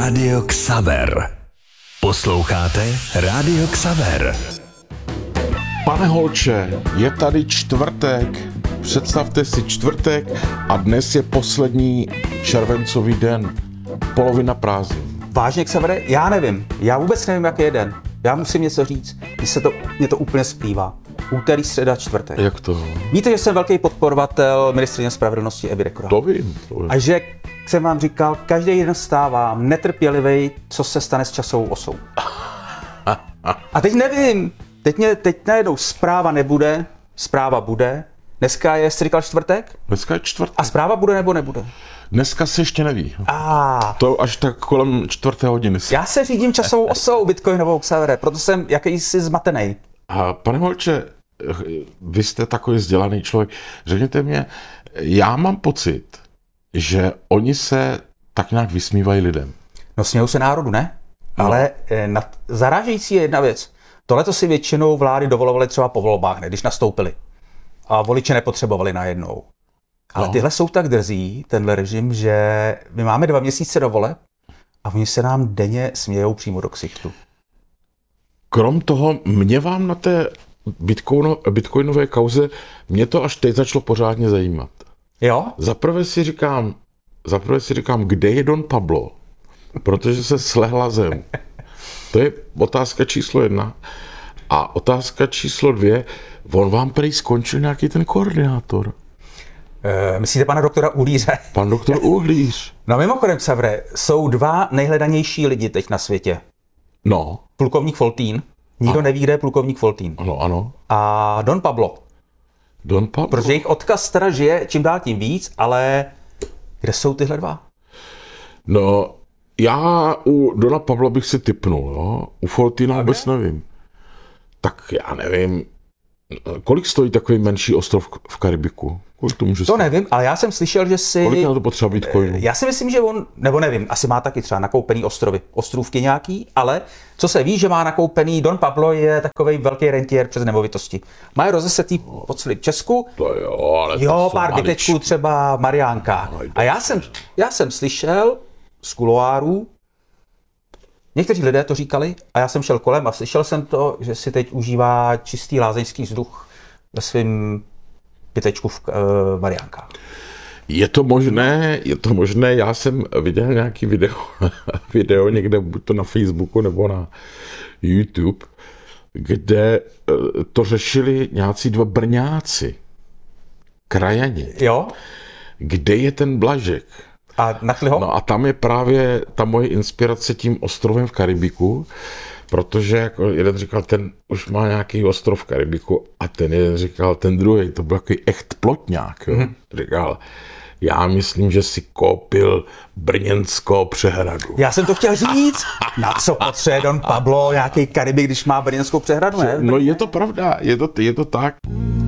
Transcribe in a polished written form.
Rádio Xaver. Posloucháte Rádio Xaver. Pane Holče, je tady čtvrtek. Představte si čtvrtek a dnes je poslední červencový den. Polovina prázdnin. Vážně, Xavere, já nevím. Já vůbec nevím, jaký je den. Já musím něco říct. Mně to úplně splývá. Úterý, středa, čtvrtek. Jak to? Víte, že jsem velký podporovatel ministryně spravedlnosti Evy Rekorové. To vím. A že jsem vám říkal, každý den vstávám netrpělivý, co se stane s časovou osou. A teď nevím. Teď najednou zpráva nebude, zpráva bude. Dneska je, jsi říkal čtvrtek? Dneska je čtvrtek. A zpráva bude nebo nebude? Dneska se ještě neví. To až tak kolem 4:00. Já se řídím časovou osou bitcoinovou, Xavere, proto jsem jakýsi zmatenej. A pane Holče, vy jste takový vzdělaný člověk. Řekněte mě, já mám pocit, že oni se tak nějak vysmívají lidem. No smějou se národu, ne? No. Ale zarážející je jedna věc. Tohleto si většinou vlády dovolovaly třeba po volbách, ne, když nastoupili. A voliče nepotřebovali najednou. Ale tyhle jsou tak drzí, tenhle režim, že my máme 2 měsíce do voleb a oni se nám denně smějou přímo do ksichtu. Krom toho, mě vám na té bitcoinové kauze, mě to až teď začalo pořádně zajímat. Jo? Zaprvé si říkám, kde je Don Pablo, protože se slehla zem. To je otázka číslo 1. A otázka číslo 2, on vám prý skončil nějaký ten koordinátor. Myslíte pana doktora Uhlíře? Pan doktor Uhlíř. No mimochodem, Xavere, jsou 2 nejhledanější lidi teď na světě. No. Plukovník Foltín. Nikdo neví, kde je plukovník Foltín. Ano. A Don Pablo. Don Pablo. Protože jejich odkaz teda žije čím dál tím víc, ale kde jsou tyhle 2? No, já u Dona Pabla bych si tipnul, jo? U Foltína vůbec nevím. Tak já nevím, kolik stojí takový menší ostrov v Karibiku? Kolik to může To nevím, ale já jsem slyšel, že si... Kolik na to potřeba bitcoinu? Já si myslím, že on, nebo nevím, asi má taky třeba nakoupený ostrovy, ostrůvky nějaký, ale co se ví, že má nakoupený, Don Pablo je takovej velký rentier přes nemovitosti. Má rozesetý po celém Česku. To jo, ale jo, pár bytečků třeba Mariánka. A já jsem slyšel z kuloárů, někteří lidé to říkali a já jsem šel kolem a slyšel jsem to, že si teď užívá čistý lázeňský vzduch ve svém bytečku v Mariánkách. Je to možné, já jsem viděl nějaký video někde, buď to na Facebooku nebo na YouTube, kde to řešili nějací 2 Brňáci, krajani. Jo? Kde je ten Blažek? A našli ho? No a tam je právě ta moje inspirace tím ostrovem v Karibiku, protože jako jeden říkal, ten už má nějaký ostrov v Karibiku a ten jeden říkal, ten druhý, to byl takový echt plotňák, jo. Říkal, já myslím, že si koupil brněnskou přehradu. Já jsem to chtěl říct. Na co potřebuje Don Pablo nějaký Karibik, když má brněnskou přehradu, ne? No je to pravda, je to tak.